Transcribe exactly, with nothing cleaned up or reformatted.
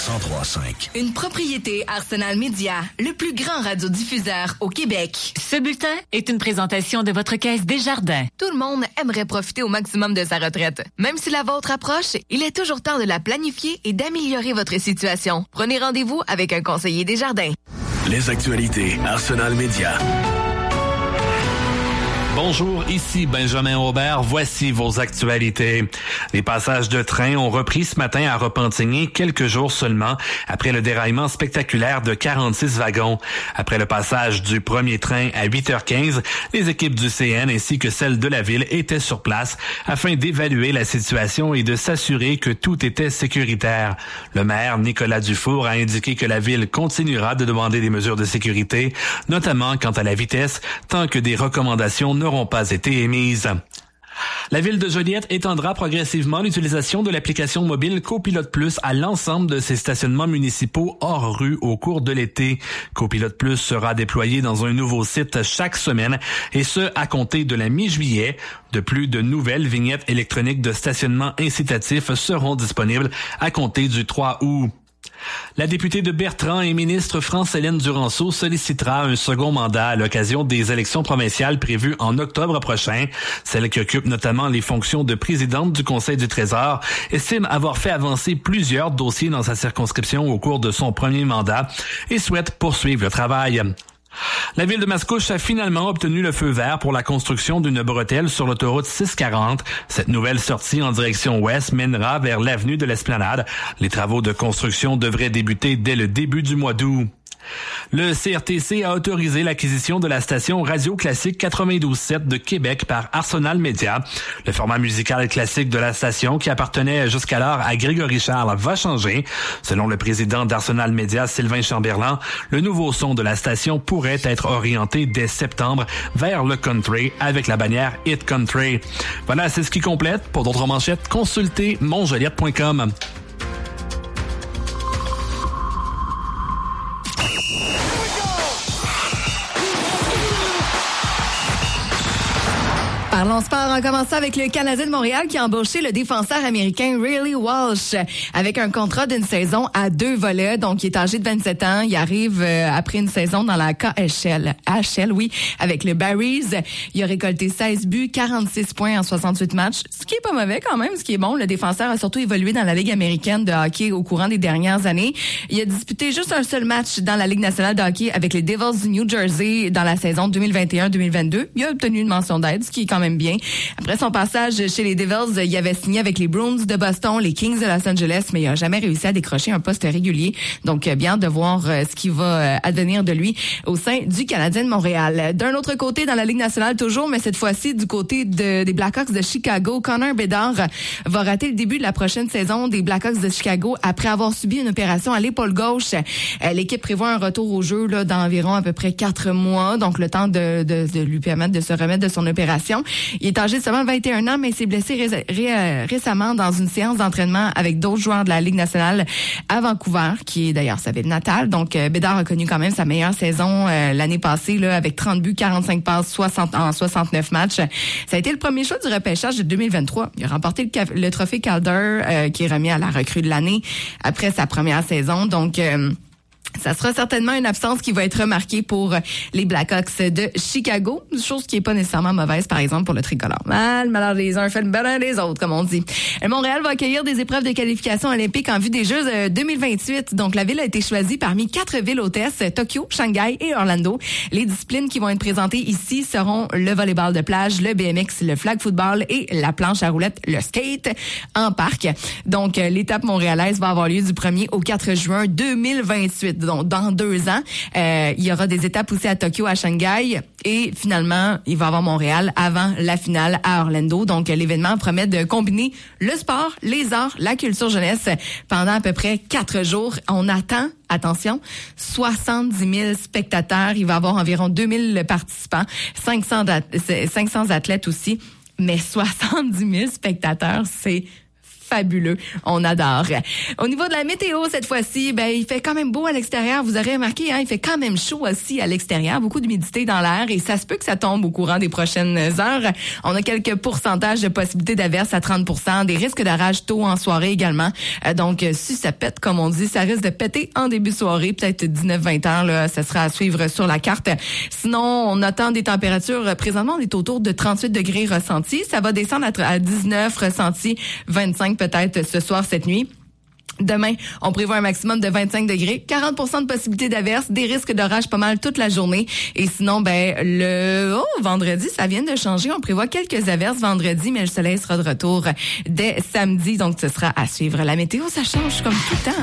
cent trois virgule cinq. Une propriété Arsenal Média, le plus grand radiodiffuseur au Québec. Ce bulletin est une présentation de votre Caisse Desjardins. Tout le monde aimerait profiter au maximum de sa retraite. Même si la vôtre approche, il est toujours temps de la planifier et d'améliorer votre situation. Prenez rendez-vous avec un conseiller Desjardins. Les actualités Arsenal Média. Bonjour, ici Benjamin Aubert. Voici vos actualités. Les passages de train ont repris ce matin à Repentigny quelques jours seulement après le déraillement spectaculaire de quarante-six wagons. Après le passage du premier train à huit heures quinze, les équipes du C N ainsi que celles de la ville étaient sur place afin d'évaluer la situation et de s'assurer que tout était sécuritaire. Le maire Nicolas Dufour a indiqué que la ville continuera de demander des mesures de sécurité, notamment quant à la vitesse, tant que des recommandations n'auront pas été émises. La ville de Joliette étendra progressivement l'utilisation de l'application mobile Copilote Plus à l'ensemble de ses stationnements municipaux hors rue au cours de l'été. Copilote Plus sera déployé dans un nouveau site chaque semaine et ce, à compter de la mi-juillet. De plus, de nouvelles vignettes électroniques de stationnement incitatif seront disponibles à compter du trois août. La députée de Bertrand et ministre France-Hélène Duranceau sollicitera un second mandat à l'occasion des élections provinciales prévues en octobre prochain. Celle qui occupe notamment les fonctions de présidente du Conseil du Trésor estime avoir fait avancer plusieurs dossiers dans sa circonscription au cours de son premier mandat et souhaite poursuivre le travail. La ville de Mascouche a finalement obtenu le feu vert pour la construction d'une bretelle sur l'autoroute six cent quarante. Cette nouvelle sortie en direction ouest mènera vers l'avenue de l'Esplanade. Les travaux de construction devraient débuter dès le début du mois d'août. Le C R T C a autorisé l'acquisition de la station Radio Classique quatre-vingt-douze sept de Québec par Arsenal Média. Le format musical classique de la station, qui appartenait jusqu'alors à Grégory Charles, va changer. Selon le président d'Arsenal Média, Sylvain Chamberlain, le nouveau son de la station pourrait être orienté dès septembre vers le country avec la bannière Hit Country. Voilà, c'est ce qui complète. Pour d'autres manchettes, consultez monjoliette point com. Parlons sport en commençant avec le Canadien de Montréal qui a embauché le défenseur américain Reilly Walsh avec un contrat d'une saison à deux volets. Donc, il est âgé de vingt-sept ans. Il arrive euh, après une saison dans la K H L, H L, oui, avec le Barries. Il a récolté seize buts, quarante-six points en soixante-huit matchs, ce qui est pas mauvais quand même, ce qui est bon. Le défenseur a surtout évolué dans la Ligue américaine de hockey au courant des dernières années. Il a disputé juste un seul match dans la Ligue nationale de hockey avec les Devils du New Jersey dans la saison deux mille vingt et un deux mille vingt-deux. Il a obtenu une mention d'aide, ce qui est quand même bien. Après son passage chez les Devils, il avait signé avec les Bruins de Boston, les Kings de Los Angeles, mais il n'a jamais réussi à décrocher un poste régulier. Donc, bien de voir ce qui va advenir de lui au sein du Canadien de Montréal. D'un autre côté, dans la Ligue nationale toujours, mais cette fois-ci du côté de, des Blackhawks de Chicago, Connor Bedard va rater le début de la prochaine saison des Blackhawks de Chicago après avoir subi une opération à l'épaule gauche. L'équipe prévoit un retour au jeu là, d'environ à peu près quatre mois, donc le temps de, de, de lui permettre de se remettre de son opération. Il est âgé de seulement vingt et un ans, mais il s'est blessé ré- ré- récemment dans une séance d'entraînement avec d'autres joueurs de la Ligue nationale à Vancouver, qui est d'ailleurs sa ville natale. Donc, euh, Bédard a connu quand même sa meilleure saison euh, l'année passée là, avec trente buts, quarante-cinq passes, soixante en soixante-neuf matchs. Ça a été le premier choix du repêchage de deux mille vingt-trois. Il a remporté le, le trophée Calder, euh, qui est remis à la recrue de l'année après sa première saison. Donc, euh, ça sera certainement une absence qui va être remarquée pour les Blackhawks de Chicago, chose qui est pas nécessairement mauvaise, par exemple, pour le tricolore. Mal, malheur des uns fait le malheur des autres, comme on dit. Montréal va accueillir des épreuves de qualification olympique en vue des Jeux deux mille vingt-huit. Donc, la ville a été choisie parmi quatre villes hôtesses, Tokyo, Shanghai et Orlando. Les disciplines qui vont être présentées ici seront le volleyball de plage, le B M X, le flag football et la planche à roulettes, le skate en parc. Donc, l'étape montréalaise va avoir lieu du premier au quatre juin deux mille vingt-huit. Donc, dans deux ans, euh, il y aura des étapes aussi à Tokyo, à Shanghai, et finalement, il va y avoir Montréal avant la finale à Orlando. Donc, l'événement promet de combiner le sport, les arts, la culture jeunesse pendant à peu près quatre jours. On attend, attention, soixante-dix mille spectateurs. Il va y avoir environ deux mille participants, cinq cents, cinq cents athlètes aussi, mais soixante-dix mille spectateurs, c'est fabuleux. On adore. Au niveau de la météo, cette fois-ci, ben, il fait quand même beau à l'extérieur. Vous aurez remarqué, hein, il fait quand même chaud aussi à l'extérieur. Beaucoup d'humidité dans l'air et ça se peut que ça tombe au courant des prochaines heures. On a quelques pourcentages de possibilités d'averses à trente pour cent, des risques d'orage tôt en soirée également. Euh, donc, si ça pète, comme on dit, ça risque de péter en début de soirée, peut-être dix-neuf vingt heures, là, ça sera à suivre sur la carte. Sinon, on attend des températures, présentement, on est autour de trente-huit degrés ressentis. Ça va descendre à dix-neuf ressentis, vingt-cinq peut-être ce soir, cette nuit. Demain, on prévoit un maximum de vingt-cinq degrés, quarante pour cent de possibilité d'averse, des risques d'orage pas mal toute la journée. Et sinon, ben le oh, vendredi, ça vient de changer. On prévoit quelques averses vendredi, mais le soleil sera de retour dès samedi. Donc, ce sera à suivre. La météo, ça change comme tout le temps.